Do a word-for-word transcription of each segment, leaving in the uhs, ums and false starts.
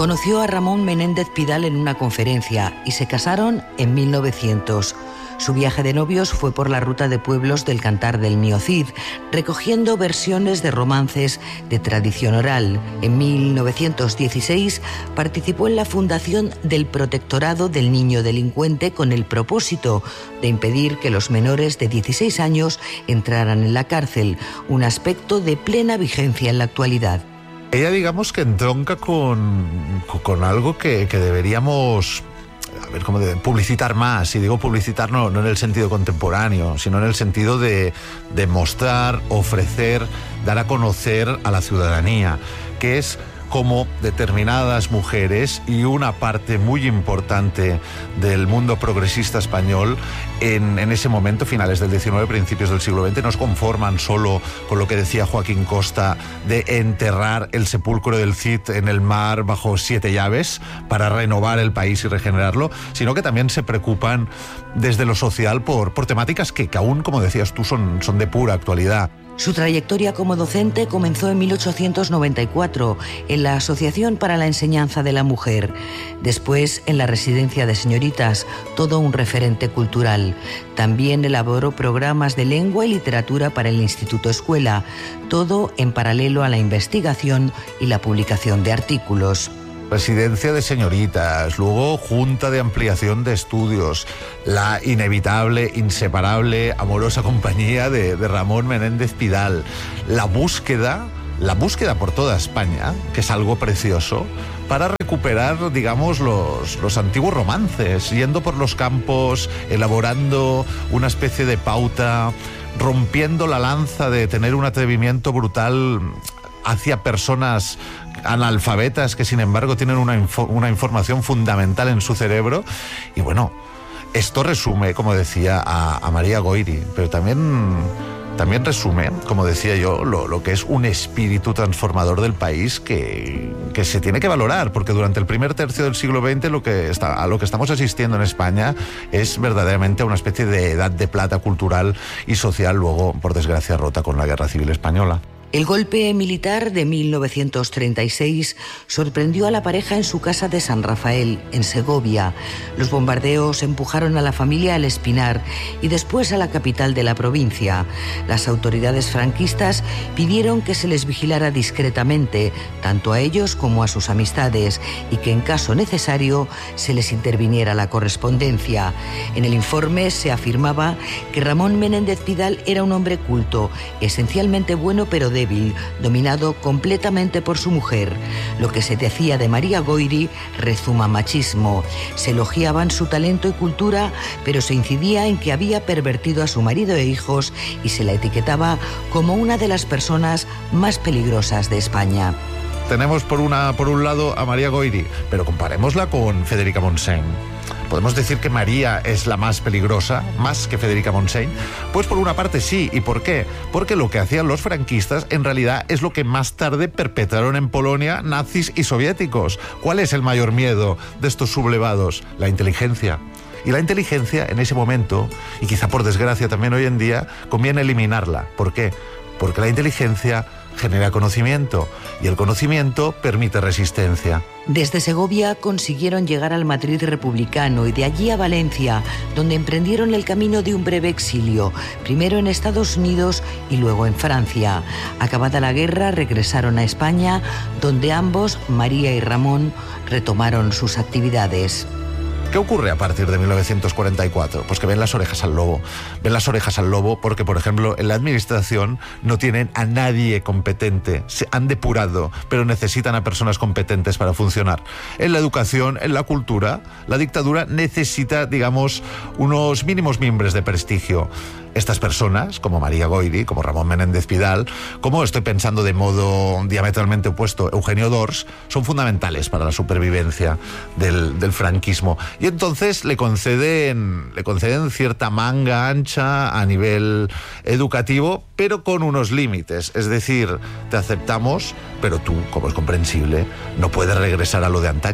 Conoció a Ramón Menéndez Pidal en una conferencia y se casaron en mil novecientos. Su viaje de novios fue por la ruta de pueblos del Cantar del Mío Cid, recogiendo versiones de romances de tradición oral. En mil novecientos dieciséis participó en la fundación del Protectorado del Niño Delincuente con el propósito de impedir que los menores de dieciséis años entraran en la cárcel, un aspecto de plena vigencia en la actualidad. Ella, digamos que entronca con, con algo que, que deberíamos... a ver, cómo de publicitar más, y digo publicitar no, no en el sentido contemporáneo, sino en el sentido de, de mostrar, ofrecer, dar a conocer a la ciudadanía, que es como determinadas mujeres y una parte muy importante del mundo progresista español en, en ese momento, finales del diecinueve, principios del siglo veinte, no se conforman solo con lo que decía Joaquín Costa de enterrar el sepulcro del Cid en el mar bajo siete llaves para renovar el país y regenerarlo, sino que también se preocupan desde lo social por, por temáticas que, que aún, como decías tú, son, son de pura actualidad. Su trayectoria como docente comenzó en mil ochocientos noventa y cuatro en la Asociación para la Enseñanza de la Mujer, después en la Residencia de Señoritas, todo un referente cultural. También elaboró programas de lengua y literatura para el Instituto Escuela, todo en paralelo a la investigación y la publicación de artículos. Residencia de Señoritas, luego Junta de Ampliación de Estudios, la inevitable, inseparable, amorosa compañía de, de Ramón Menéndez Pidal, la búsqueda, la búsqueda por toda España, que es algo precioso, para recuperar, digamos, los, los antiguos romances, yendo por los campos, elaborando una especie de pauta, rompiendo la lanza de tener un atrevimiento brutal hacia personas analfabetas que sin embargo tienen una, info, una información fundamental en su cerebro. Y bueno, esto resume, como decía, a, a María Goyri, pero también, también resume, como decía yo, lo, lo que es un espíritu transformador del país que, que se tiene que valorar, porque durante el primer tercio del siglo veinte lo que está, a lo que estamos asistiendo en España es verdaderamente a una especie de edad de plata cultural y social, luego, por desgracia, rota con la Guerra Civil Española. El golpe militar de mil novecientos treinta y seis sorprendió a la pareja en su casa de San Rafael, en Segovia. Los bombardeos empujaron a la familia al Espinar y después a la capital de la provincia. Las autoridades franquistas pidieron que se les vigilara discretamente, tanto a ellos como a sus amistades, y que en caso necesario se les interviniera la correspondencia. En el informe se afirmaba que Ramón Menéndez Pidal era un hombre culto, esencialmente bueno pero débil, dominado completamente por su mujer. Lo que se decía de María Goyri rezuma machismo. Se elogiaban su talento y cultura, pero se incidía en que había pervertido a su marido e hijos y se la etiquetaba como una de las personas más peligrosas de España. Tenemos por, una, por un lado a María Goyri, pero comparémosla con Federica Montseny. ¿Podemos decir que María es la más peligrosa, más que Federica Montseny? Pues por una parte sí. ¿Y por qué? Porque lo que hacían los franquistas en realidad es lo que más tarde perpetraron en Polonia nazis y soviéticos. ¿Cuál es el mayor miedo de estos sublevados? La inteligencia. Y la inteligencia en ese momento, y quizá por desgracia también hoy en día, conviene eliminarla. ¿Por qué? Porque la inteligencia genera conocimiento y el conocimiento permite resistencia. Desde Segovia consiguieron llegar al Madrid republicano y de allí a Valencia, donde emprendieron el camino de un breve exilio, primero en Estados Unidos y luego en Francia. Acabada la guerra, regresaron a España, donde ambos, María y Ramón, retomaron sus actividades. ¿Qué ocurre a partir de mil novecientos cuarenta y cuatro? Pues que ven las orejas al lobo. Ven las orejas al lobo porque, por ejemplo, en la administración no tienen a nadie competente. Se han depurado, pero necesitan a personas competentes para funcionar. En la educación, en la cultura, la dictadura necesita, digamos, unos mínimos mimbres de prestigio. Estas personas, como María Goyri, como Ramón Menéndez Pidal, como estoy pensando de modo diametralmente opuesto, Eugenio d'Ors, son fundamentales para la supervivencia del, del franquismo. Y entonces le conceden, le conceden cierta manga ancha a nivel educativo, pero con unos límites. Es decir, te aceptamos, pero tú, como es comprensible, no puedes regresar a lo de antaño.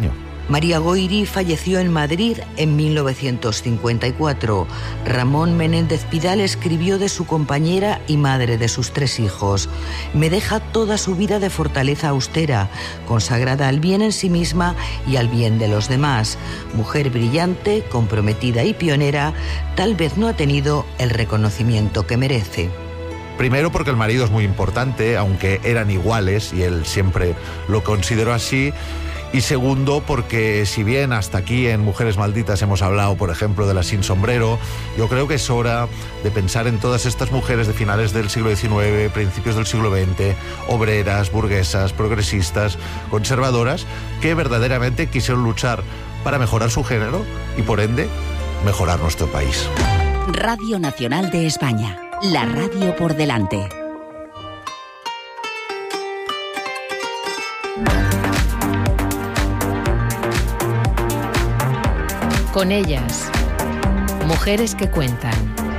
María Goyri falleció en Madrid en mil novecientos cincuenta y cuatro. Ramón Menéndez Pidal escribió de su compañera y madre de sus tres hijos: me deja toda su vida de fortaleza austera, consagrada al bien en sí misma y al bien de los demás. Mujer brillante, comprometida y pionera, tal vez no ha tenido el reconocimiento que merece. Primero porque el marido es muy importante, aunque eran iguales y él siempre lo consideró así. Y segundo, porque si bien hasta aquí en Mujeres Malditas hemos hablado, por ejemplo, de la sin sombrero, yo creo que es hora de pensar en todas estas mujeres de finales del siglo diecinueve, principios del siglo veinte, obreras, burguesas, progresistas, conservadoras, que verdaderamente quisieron luchar para mejorar su género y, por ende, mejorar nuestro país. Radio Nacional de España, la radio por delante. Con ellas, mujeres que cuentan.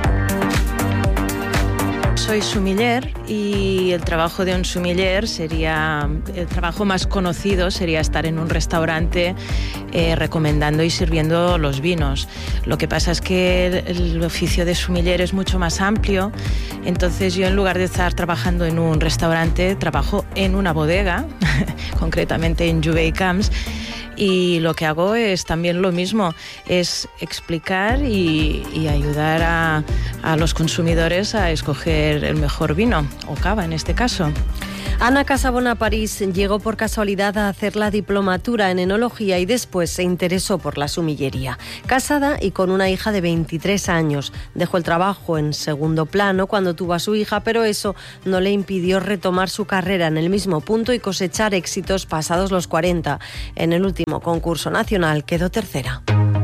Soy sumiller y el trabajo de un sumiller sería, el trabajo más conocido sería estar en un restaurante eh, recomendando y sirviendo los vinos. Lo que pasa es que el, el oficio de sumiller es mucho más amplio, entonces yo en lugar de estar trabajando en un restaurante, trabajo en una bodega, concretamente en Juve y Camps. Y lo que hago es también lo mismo, es explicar y, y ayudar a, a los consumidores a escoger el mejor vino, o cava en este caso. Ana Casabona París llegó por casualidad a hacer la diplomatura en enología y después se interesó por la sumillería. Casada y con una hija de veintitrés años. Dejó el trabajo en segundo plano cuando tuvo a su hija, pero eso no le impidió retomar su carrera en el mismo punto y cosechar éxitos pasados los cuarenta. En el último concurso nacional quedó tercera.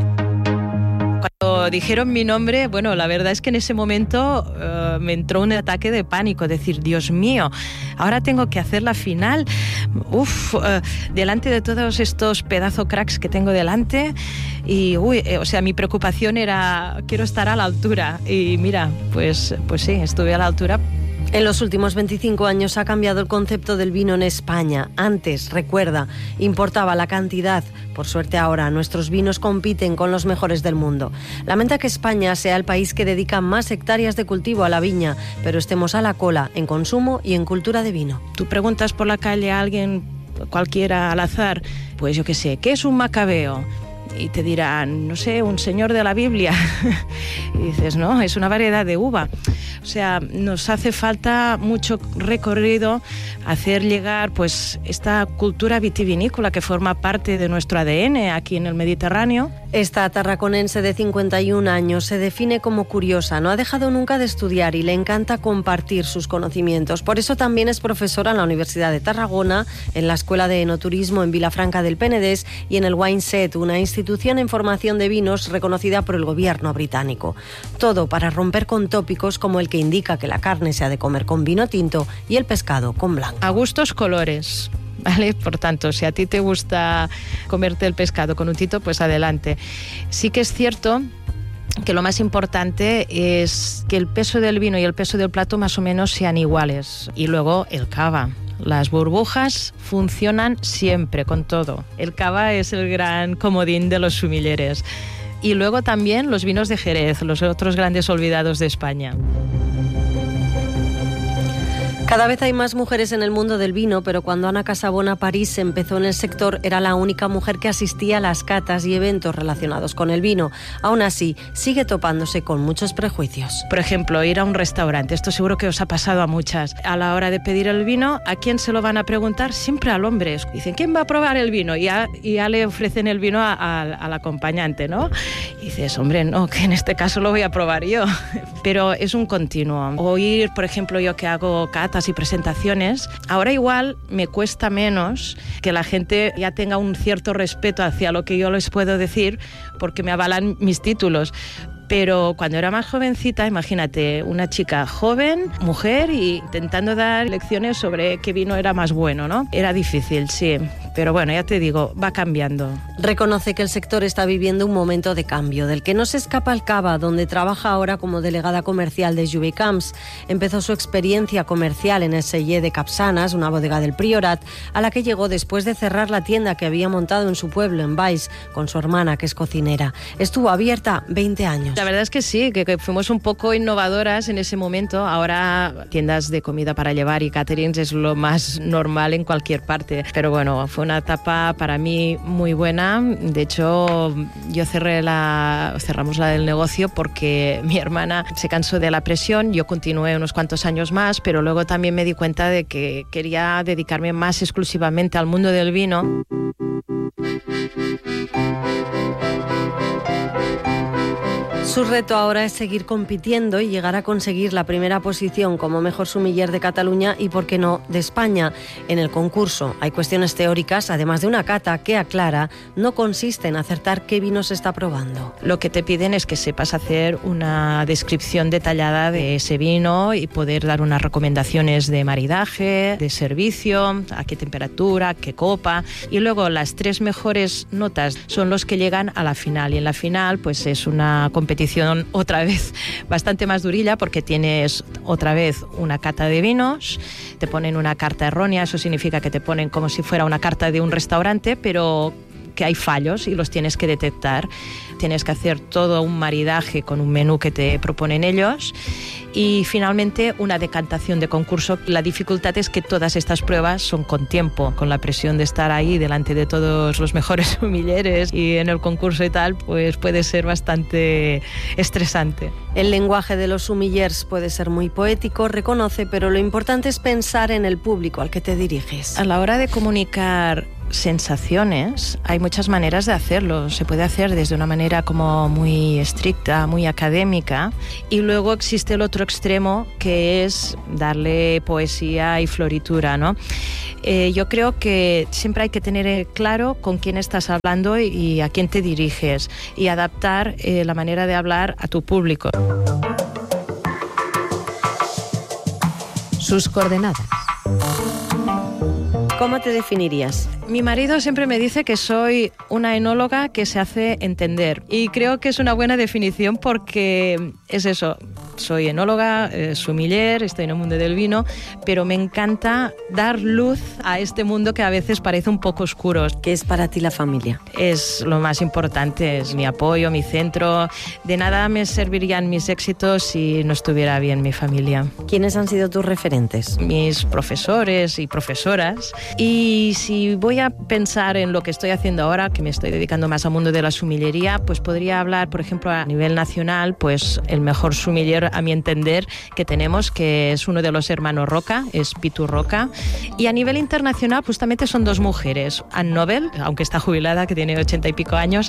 Cuando dijeron mi nombre, bueno, la verdad es que en ese momento uh, me entró un ataque de pánico, decir, Dios mío, ahora tengo que hacer la final, uf, uh, delante de todos estos pedazo cracks que tengo delante, y uy, eh, o sea, mi preocupación era, quiero estar a la altura, y mira, pues, pues sí, estuve a la altura. En los últimos veinticinco años ha cambiado el concepto del vino en España. Antes, recuerda, importaba la cantidad. Por suerte ahora nuestros vinos compiten con los mejores del mundo. Lamenta que España sea el país que dedica más hectáreas de cultivo a la viña, pero estemos a la cola en consumo y en cultura de vino. Tú preguntas por la calle a alguien, cualquiera al azar, pues yo qué sé, ¿qué es un macabeo? Y te dirán, no sé, un señor de la Biblia. Y dices, no, es una variedad de uva. O sea, nos hace falta mucho recorrido, hacer llegar pues esta cultura vitivinícola que forma parte de nuestro A D N aquí en el Mediterráneo. Esta tarraconense de cincuenta y un años se define como curiosa, no ha dejado nunca de estudiar y le encanta compartir sus conocimientos. Por eso también es profesora en la Universidad de Tarragona, en la Escuela de Enoturismo en Vilafranca del Penedès y en el WineSet, una institución en formación de vinos reconocida por el gobierno británico. Todo para romper con tópicos como el que indica que la carne se ha de comer con vino tinto y el pescado con blanco. A gustos colores. ¿Vale? Por tanto, si a ti te gusta comerte el pescado con un tinto, pues adelante. Sí que es cierto que lo más importante es que el peso del vino y el peso del plato más o menos sean iguales. Y luego el cava. Las burbujas funcionan siempre, con todo. El cava es el gran comodín de los sumilleres. Y luego también los vinos de Jerez, los otros grandes olvidados de España. Cada vez hay más mujeres en el mundo del vino, pero cuando Ana Casabona París empezó en el sector era la única mujer que asistía a las catas y eventos relacionados con el vino. Aún así, sigue topándose con muchos prejuicios. Por ejemplo, ir a un restaurante, esto seguro que os ha pasado a muchas. A la hora de pedir el vino, ¿a quién se lo van a preguntar? Siempre al hombre. Dicen, ¿quién va a probar el vino? Y ya, y ya le ofrecen el vino a, a, al acompañante, ¿no? Y dices, hombre, no, que en este caso lo voy a probar yo. Pero es un continuo. O ir, por ejemplo, yo que hago catas y presentaciones, ahora igual me cuesta menos que la gente ya tenga un cierto respeto hacia lo que yo les puedo decir porque me avalan mis títulos. Pero cuando era más jovencita, imagínate, una chica joven, mujer, y intentando dar lecciones sobre qué vino era más bueno, ¿no? Era difícil, sí. Pero bueno, ya te digo, va cambiando. Reconoce que el sector está viviendo un momento de cambio, del que no se escapa Alcaba, donde trabaja ahora como delegada comercial de Juvecamps. Empezó su experiencia comercial en el Celler de Capçanes, una bodega del Priorat, a la que llegó después de cerrar la tienda que había montado en su pueblo, en Valls, con su hermana, que es cocinera. Estuvo abierta veinte años. La verdad es que sí, que, que fuimos un poco innovadoras en ese momento. Ahora tiendas de comida para llevar y caterings es lo más normal en cualquier parte. Pero bueno, fue una etapa para mí muy buena. De hecho, yo cerré la, cerramos la del negocio porque mi hermana se cansó de la presión. Yo continué unos cuantos años más, pero luego también me di cuenta de que quería dedicarme más exclusivamente al mundo del vino. Su reto ahora es seguir compitiendo y llegar a conseguir la primera posición como mejor sumiller de Cataluña y, por qué no, de España. En el concurso hay cuestiones teóricas, además de una cata que, aclara, no consiste en acertar qué vino se está probando. Lo que te piden es que sepas hacer una descripción detallada de ese vino y poder dar unas recomendaciones de maridaje, de servicio, a qué temperatura, qué copa. Y luego las tres mejores notas son los que llegan a la final. Y en la final pues es una competición otra vez bastante más durilla porque tienes otra vez una cata de vinos, te ponen una carta errónea, eso significa que te ponen como si fuera una carta de un restaurante, pero que hay fallos y los tienes que detectar. Tienes que hacer todo un maridaje con un menú que te proponen ellos y finalmente una decantación de concurso. La dificultad es que todas estas pruebas son con tiempo, con la presión de estar ahí delante de todos los mejores sumilleres y en el concurso y tal, pues puede ser bastante estresante. El lenguaje de los sumillers puede ser muy poético, reconoce, pero lo importante es pensar en el público al que te diriges. A la hora de comunicar sensaciones, hay muchas maneras de hacerlo. Se puede hacer desde una manera como muy estricta, muy académica, y luego existe el otro extremo que es darle poesía y floritura, ¿no? Eh, yo creo que siempre hay que tener claro con quién estás hablando y, y a quién te diriges y adaptar eh, la manera de hablar a tu público. Sus coordenadas. ¿Cómo te definirías? Mi marido siempre me dice que soy una enóloga que se hace entender y creo que es una buena definición porque es eso. Soy enóloga, eh, sommelier, estoy en el mundo del vino, pero me encanta dar luz a este mundo que a veces parece un poco oscuro. ¿Qué es para ti la familia? Es lo más importante, es mi apoyo, mi centro. De nada me servirían mis éxitos si no estuviera bien mi familia. ¿Quiénes han sido tus referentes? Mis profesores y profesoras. Y si voy a pensar en lo que estoy haciendo ahora, que me estoy dedicando más al mundo de la sumillería, pues podría hablar, por ejemplo, a nivel nacional, pues el mejor sumiller a mi entender que tenemos, que es uno de los hermanos Roca, es Pitu Roca. Y a nivel internacional, justamente son dos mujeres. Anne Nobel, aunque está jubilada, que tiene ochenta y pico años,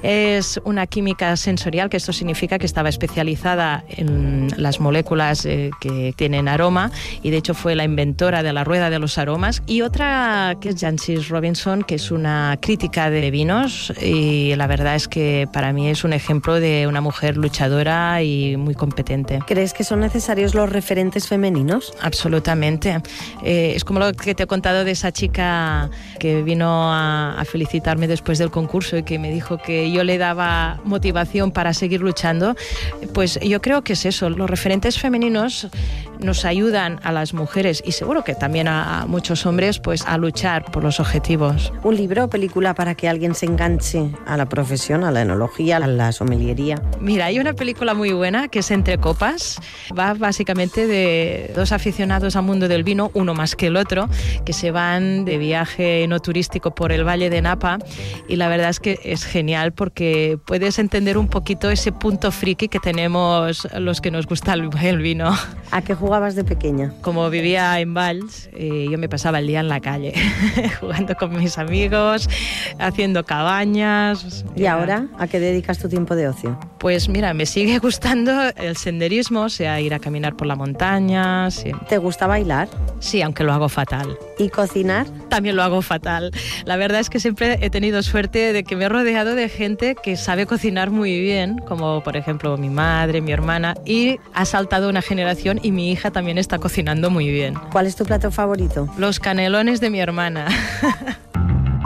es una química sensorial, que esto significa que estaba especializada en las moléculas eh, que tienen aroma, y de hecho fue la inventora de la rueda de los aromas. Y otra que es Jancis Robinson, que es una crítica de vinos, y la verdad es que para mí es un ejemplo de una mujer luchadora y muy competente. ¿Crees que son necesarios los referentes femeninos? Absolutamente. Eh, es como lo que te he contado de esa chica que vino a, a felicitarme después del concurso y que me dijo que yo le daba motivación para seguir luchando. Pues yo creo que es eso. Los referentes femeninos nos ayudan a las mujeres y seguro que también a, a muchos hombres pues a luchar por los objetivos. ¿Un libro o película para que alguien se enganche a la profesión, a la enología, a la sommeliería? Mira, hay una película muy buena que es Entre copas. Va básicamente de dos aficionados al mundo del vino, uno más que el otro, que se van de viaje no turístico por el Valle de Napa, y la verdad es que es genial porque puedes entender un poquito ese punto friki que tenemos los que nos gusta el, el vino. ¿A qué jugabas de pequeña? Como vivía en Valls, eh, yo me pasaba el día en la calle jugando con mis amigos, haciendo cabañas. ¿Y ahora a qué dedicas tu tiempo de ocio? Pues mira, me sigue gustando el senderismo, o sea, ir a caminar por la montaña. Sí. ¿Te gusta bailar? Sí, aunque lo hago fatal. ¿Y cocinar? También lo hago fatal. La verdad es que siempre he tenido suerte de que me he rodeado de gente que sabe cocinar muy bien, como por ejemplo mi madre, mi hermana, y ha saltado una generación y mi hija también está cocinando muy bien. ¿Cuál es tu plato favorito? Los canelones de mi hermana.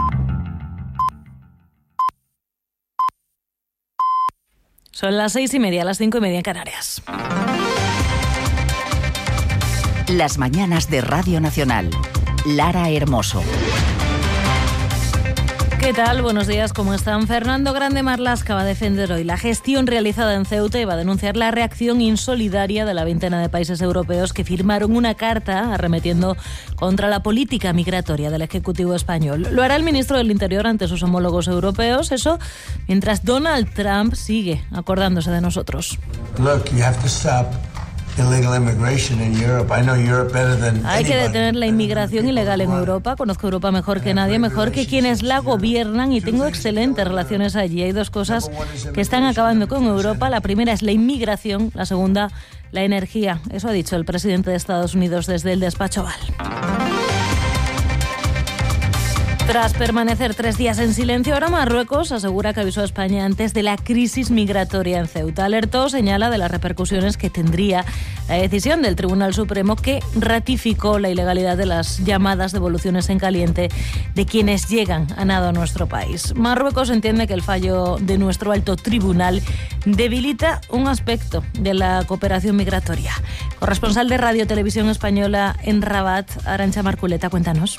Son las seis y media, las cinco y media en Canarias. Las mañanas de Radio Nacional. Lara Hermoso. ¿Qué tal? Buenos días, ¿cómo están? Fernando Grande Marlaska va a defender hoy la gestión realizada en Ceuta y va a denunciar la reacción insolidaria de la veintena de países europeos que firmaron una carta arremetiendo contra la política migratoria del Ejecutivo español. Lo hará el ministro del Interior ante sus homólogos europeos, eso mientras Donald Trump sigue acordándose de nosotros. Look, you have to stop illegal immigration in Europe. I know Europe better than Hay que anybody. detener la inmigración ilegal en Europa. Conozco Europa mejor que nadie, mejor que quienes la gobiernan y tengo excelentes relaciones allí. Hay dos cosas que están acabando con Europa. La primera es la inmigración, la segunda, la energía. Eso ha dicho el presidente de Estados Unidos desde el despacho Oval. Tras permanecer tres días en silencio, ahora Marruecos asegura que avisó a España antes de la crisis migratoria en Ceuta. Alertó, señala, de las repercusiones que tendría la decisión del Tribunal Supremo que ratificó la ilegalidad de las llamadas devoluciones en caliente de quienes llegan a nado a nuestro país. Marruecos entiende que el fallo de nuestro alto tribunal debilita un aspecto de la cooperación migratoria. Corresponsal de Radio Televisión Española en Rabat, Arantxa Marculeta, cuéntanos.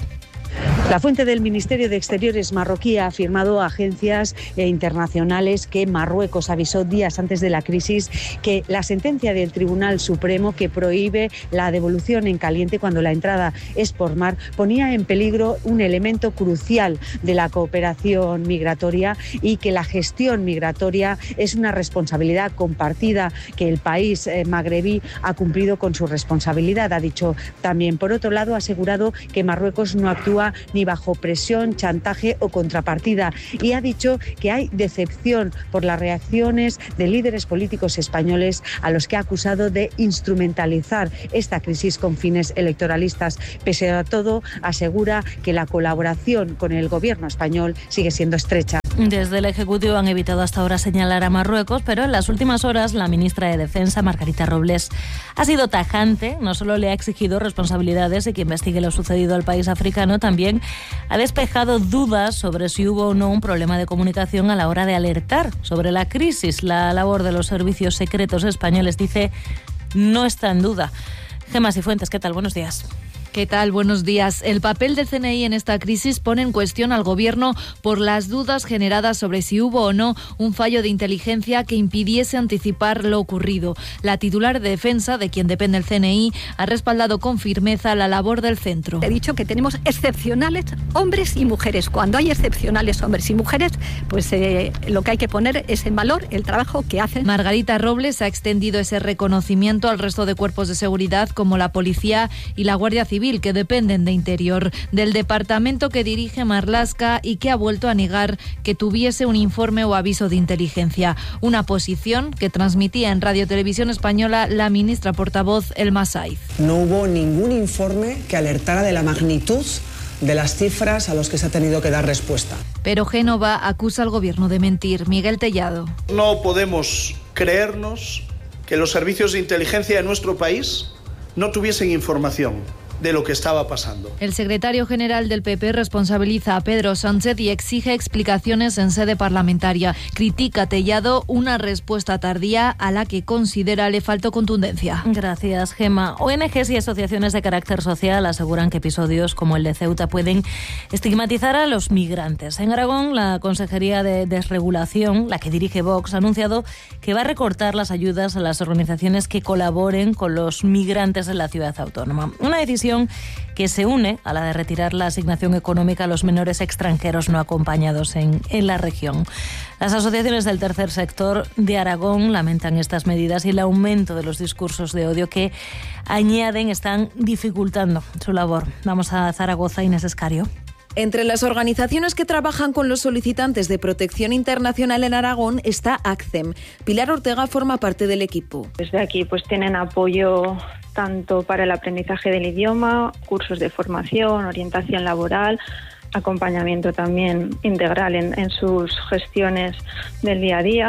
La fuente del Ministerio de Exteriores marroquí ha afirmado a agencias internacionales que Marruecos avisó días antes de la crisis que la sentencia del Tribunal Supremo que prohíbe la devolución en caliente cuando la entrada es por mar ponía en peligro un elemento crucial de la cooperación migratoria y que la gestión migratoria es una responsabilidad compartida, que el país eh, magrebí ha cumplido con su responsabilidad, ha dicho también. Por otro lado, ha asegurado que Marruecos no actúa ni bajo presión, chantaje o contrapartida y ha dicho que hay decepción por las reacciones de líderes políticos españoles a los que ha acusado de instrumentalizar esta crisis con fines electoralistas. Pese a todo, asegura que la colaboración con el gobierno español sigue siendo estrecha. Desde el Ejecutivo han evitado hasta ahora señalar a Marruecos, pero en las últimas horas la ministra de Defensa, Margarita Robles, ha sido tajante. No solo le ha exigido responsabilidades y que investigue lo sucedido al país africano, también ha despejado dudas sobre si hubo o no un problema de comunicación a la hora de alertar sobre la crisis. La labor de los servicios secretos españoles, dice, no está en duda. Gemma Cifuentes, ¿qué tal? Buenos días. ¿Qué tal? Buenos días. El papel del C N I en esta crisis pone en cuestión al Gobierno por las dudas generadas sobre si hubo o no un fallo de inteligencia que impidiese anticipar lo ocurrido. La titular de Defensa, de quien depende el C N I, ha respaldado con firmeza la labor del centro. He dicho que tenemos excepcionales hombres y mujeres. Cuando hay excepcionales hombres y mujeres, pues eh, lo que hay que poner es en valor el trabajo que hacen. Margarita Robles ha extendido ese reconocimiento al resto de cuerpos de seguridad como la Policía y la Guardia Civil, que dependen de Interior, del departamento que dirige Marlaska y que ha vuelto a negar que tuviese un informe o aviso de inteligencia. Una posición que transmitía en Radio Televisión Española la ministra portavoz Elma Saiz. No hubo ningún informe que alertara de la magnitud de las cifras a los que se ha tenido que dar respuesta. Pero Génova acusa al Gobierno de mentir. Miguel Tellado. No podemos creernos que los servicios de inteligencia de nuestro país no tuviesen información de lo que estaba pasando. El secretario general del P P responsabiliza a Pedro Sánchez y exige explicaciones en sede parlamentaria. Critica a Tellado una respuesta tardía a la que considera le faltó contundencia. Gracias, Gemma. O N Ges y asociaciones de carácter social aseguran que episodios como el de Ceuta pueden estigmatizar a los migrantes. En Aragón, la Consejería de Desregulación, la que dirige Vox, ha anunciado que va a recortar las ayudas a las organizaciones que colaboren con los migrantes en la ciudad autónoma. Una decisión que se une a la de retirar la asignación económica a los menores extranjeros no acompañados en, en la región. Las asociaciones del tercer sector de Aragón lamentan estas medidas y el aumento de los discursos de odio que añaden están dificultando su labor. Vamos a Zaragoza, Inés Escario. Entre las organizaciones que trabajan con los solicitantes de protección internacional en Aragón está ACCEM. Pilar Ortega forma parte del equipo. Desde aquí pues tienen apoyo tanto para el aprendizaje del idioma, cursos de formación, orientación laboral, acompañamiento también integral en, en sus gestiones del día a día.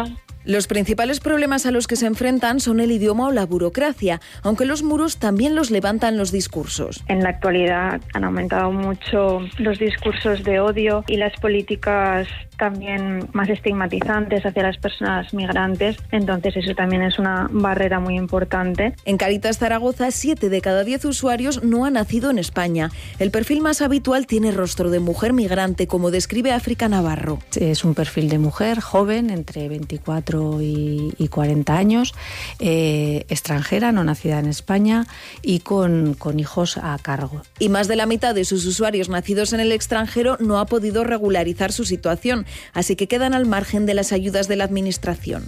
Los principales problemas a los que se enfrentan son el idioma o la burocracia, aunque los muros también los levantan los discursos. En la actualidad han aumentado mucho los discursos de odio y las políticas también más estigmatizantes hacia las personas migrantes, entonces eso también es una barrera muy importante. En Cáritas Zaragoza, siete de cada diez usuarios no han nacido en España. El perfil más habitual tiene rostro de mujer migrante, como describe África Navarro. Es un perfil de mujer joven, entre veinticuatro y cuarenta años, eh, extranjera, no nacida en España y con, con hijos a cargo. Y más de la mitad de sus usuarios nacidos en el extranjero no ha podido regularizar su situación, así que quedan al margen de las ayudas de la Administración.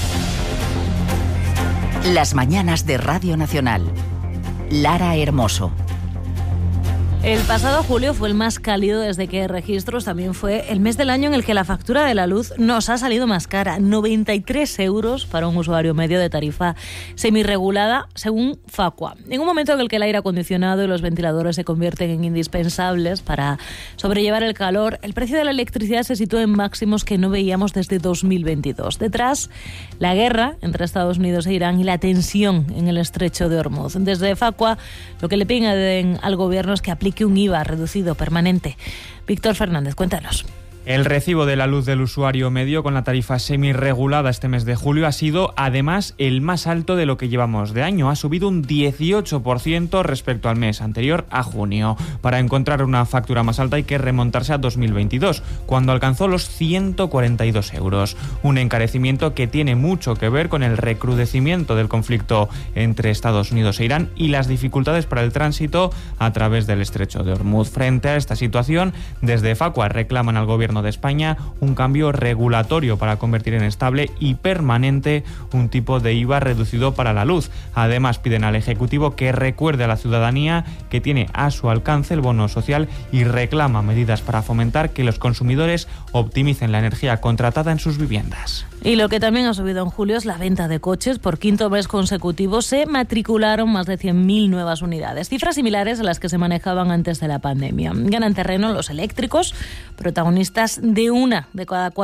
Las mañanas de Radio Nacional. Lara Hermoso. El pasado julio fue el más cálido desde que hay registros. También fue el mes del año en el que la factura de la luz nos ha salido más cara. noventa y tres euros para un usuario medio de tarifa semirregulada, según Facua. En un momento en el que el aire acondicionado y los ventiladores se convierten en indispensables para sobrellevar el calor, el precio de la electricidad se sitúa en máximos que no veíamos desde dos mil veintidós. Detrás, la guerra entre Estados Unidos e Irán y la tensión en el estrecho de Hormuz. Desde Facua, lo que le piden al gobierno es que aplique que un I V A reducido permanente. Víctor Fernández, cuéntanos. El recibo de la luz del usuario medio con la tarifa semirregulada este mes de julio ha sido, además, el más alto de lo que llevamos de año. Ha subido un dieciocho por ciento respecto al mes anterior, a junio. Para encontrar una factura más alta hay que remontarse a dos mil veintidós, cuando alcanzó los ciento cuarenta y dos euros. Un encarecimiento que tiene mucho que ver con el recrudecimiento del conflicto entre Estados Unidos e Irán y las dificultades para el tránsito a través del estrecho de Hormuz. Frente a esta situación, desde Facua reclaman al gobierno de España un cambio regulatorio para convertir en estable y permanente un tipo de I V A reducido para la luz. Además, piden al Ejecutivo que recuerde a la ciudadanía que tiene a su alcance el bono social y reclama medidas para fomentar que los consumidores optimicen la energía contratada en sus viviendas. Y lo que también ha subido en julio es la venta de coches. Por quinto mes consecutivo se matricularon más de cien mil nuevas unidades, cifras similares a las que se manejaban antes de la pandemia. Ganan terreno los eléctricos, protagonistas de una de cada cuatro